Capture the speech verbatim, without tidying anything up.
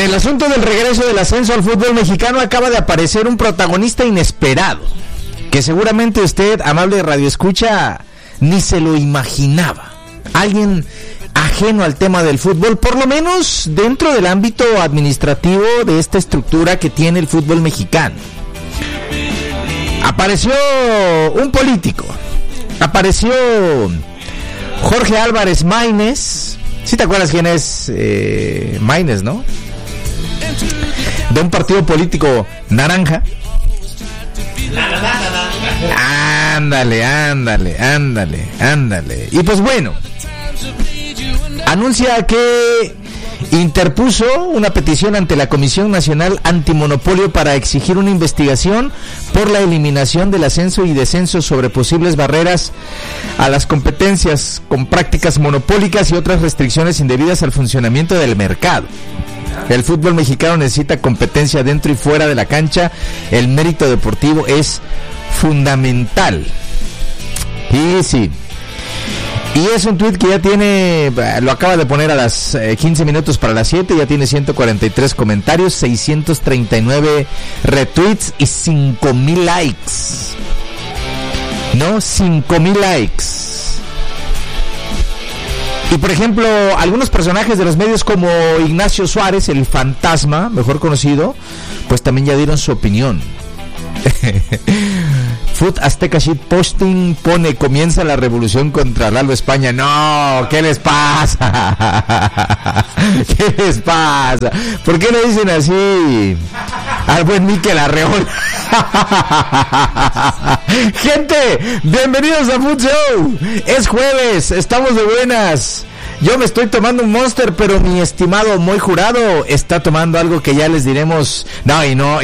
el asunto del regreso del ascenso al fútbol mexicano acaba de aparecer un protagonista inesperado, que seguramente usted, amable radioescucha, ni se lo imaginaba. Alguien ajeno al tema del fútbol, por lo menos dentro del ámbito administrativo de esta estructura que tiene el fútbol mexicano. Apareció un político, apareció Jorge Álvarez Maínez. ¿Sí te acuerdas quién es eh, Maínez, no? De un partido político naranja. Ándale, ándale, ándale, ándale. Y pues bueno, anuncia que interpuso una petición ante la Comisión Nacional Antimonopolio para exigir una investigación por la eliminación del ascenso y descenso sobre posibles barreras a las competencias con prácticas monopólicas y otras restricciones indebidas al funcionamiento del mercado. El fútbol mexicano necesita competencia dentro y fuera de la cancha. El mérito deportivo es fundamental. Y sí. Y es un tuit que ya tiene, lo acaba de poner a las eh, quince minutos para las siete, ya tiene ciento cuarenta y tres comentarios, seiscientos treinta y nueve retweets y cinco mil likes. ¿No? cinco mil likes. Y por ejemplo, algunos personajes de los medios como Ignacio Suárez, el fantasma, mejor conocido, pues también ya dieron su opinión. Food Azteca Shit Posting pone: comienza la revolución contra Lalo España. No, ¿qué les pasa? ¿Qué les pasa? ¿Por qué le dicen así al buen Mikel Arreola? Gente, bienvenidos a Food Show. Es jueves, estamos de buenas. Yo me estoy tomando un Monster, pero mi estimado Moy Jurado está tomando algo que ya les diremos. No, y no